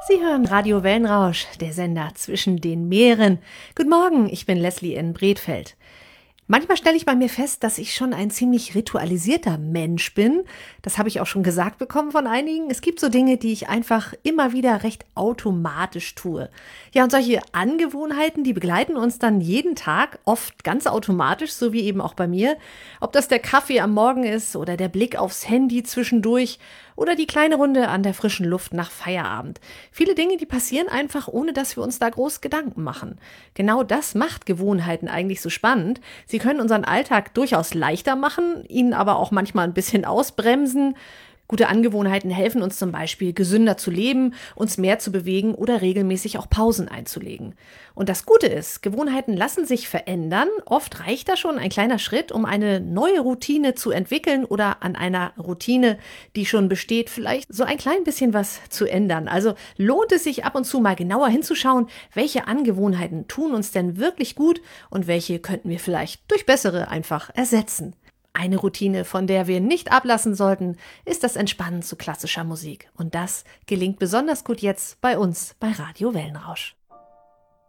Sie hören Radio Wellenrausch, der Sender zwischen den Meeren. Guten Morgen, ich bin Leslie in Bredfeld. Manchmal stelle ich bei mir fest, dass ich schon ein ziemlich ritualisierter Mensch bin. Das habe ich auch schon gesagt bekommen von einigen. Es gibt so Dinge, die ich einfach immer wieder recht automatisch tue. Ja, und solche Angewohnheiten, die begleiten uns dann jeden Tag, oft ganz automatisch, so wie eben auch bei mir. Ob das der Kaffee am Morgen ist oder der Blick aufs Handy zwischendurch oder die kleine Runde an der frischen Luft nach Feierabend. Viele Dinge, die passieren einfach, ohne dass wir uns da groß Gedanken machen. Genau das macht Gewohnheiten eigentlich so spannend. Sie können unseren Alltag durchaus leichter machen, ihn aber auch manchmal ein bisschen ausbremsen. Gute Angewohnheiten helfen uns zum Beispiel, gesünder zu leben, uns mehr zu bewegen oder regelmäßig auch Pausen einzulegen. Und das Gute ist, Gewohnheiten lassen sich verändern. Oft reicht da schon ein kleiner Schritt, um eine neue Routine zu entwickeln oder an einer Routine, die schon besteht, vielleicht so ein klein bisschen was zu ändern. Also lohnt es sich ab und zu mal genauer hinzuschauen, welche Angewohnheiten tun uns denn wirklich gut und welche könnten wir vielleicht durch bessere einfach ersetzen. Eine Routine, von der wir nicht ablassen sollten, ist das Entspannen zu klassischer Musik. Und das gelingt besonders gut jetzt bei uns bei Radio Wellenrausch.